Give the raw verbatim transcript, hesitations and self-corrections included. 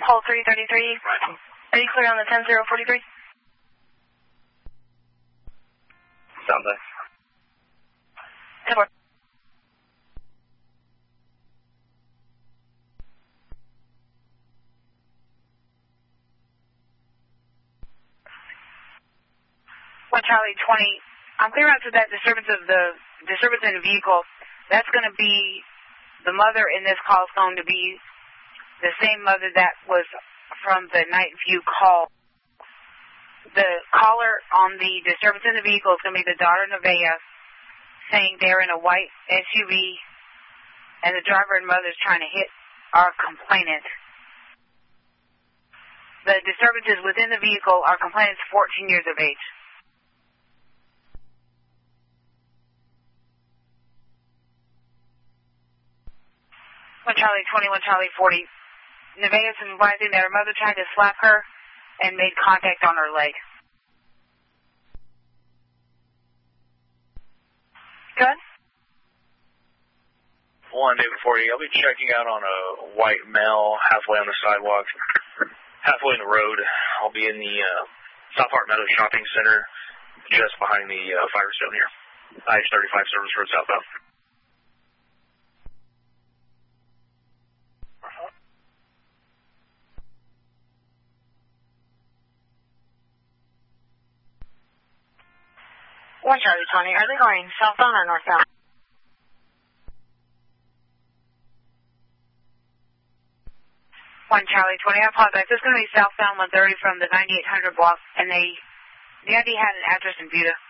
Hull three thirty-three. Right. Are you clear on the ten zero forty-three? Sounds like. ten four. One Charlie twenty. I'm clear out to that disturbance of the disturbance in the vehicle. That's going to be the mother in this call is going to be the same mother that was from the night view call. The caller on the disturbance in the vehicle is going to be the daughter Nevaeh, saying they're in a white S U V and the driver and mother is trying to hit our complainant. The disturbances within the vehicle, our complainant is fourteen years of age. One Charlie twenty, one Charlie forty. Nevaeh is advising that her mother tried to slap her and made contact on her leg. Good? One David forty. I'll be checking out on a white male halfway on the sidewalk, halfway in the road. I'll be in the uh, South Park Meadows Shopping Center, just behind the uh, Firestone here. I H thirty-five Service Road southbound. One Charlie twenty. Are they going southbound or northbound? One Charlie twenty. I apologize. It's going to be southbound one thirty from the ninety-eight hundred block, and they, the I D had an address in Buda.